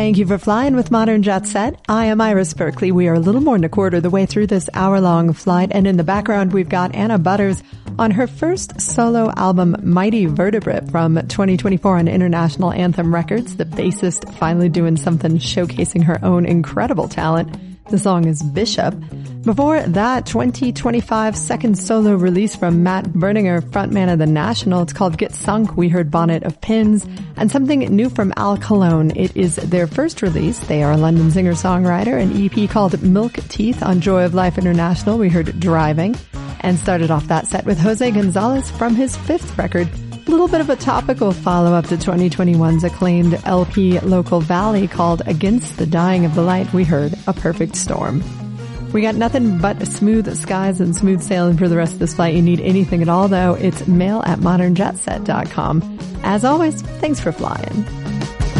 Thank you for flying with Modern Jet Set. I am Iris Berkeley. We are a little more than a quarter of the way through this hour-long flight, and in the background we've got Anna Butters on her first solo album, Mighty Vertebrate, from 2024 on International Anthem Records. The bassist finally doing something, showcasing her own incredible talent. The song is Bishop. Before that, 2025 second solo release from Matt Berninger, frontman of The National. It's called Get Sunk. We heard Bonnet of Pins. And something new from Al Cologne. It is their first release. They are a London singer-songwriter. An EP called Milk Teeth on Joy of Life International. We heard Driving. And started off that set with Jose Gonzalez from his fifth record. A little bit of a topical follow-up to 2021's acclaimed LP Local Valley called Against the Dying of the Light. We heard A Perfect Storm. We got nothing but smooth skies and smooth sailing for the rest of this flight. You need anything at all, though, it's mail@modernjetset.com. As always, thanks for flying.